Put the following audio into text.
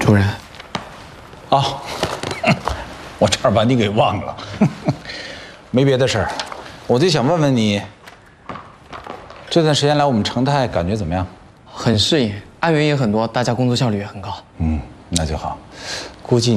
主任。 啊，我差点把你给忘了。没别的事儿，我就想问问你，这段时间来我们成泰感觉怎么样？ 很适应，案源也很多，大家工作效率也很高。 那就好。估计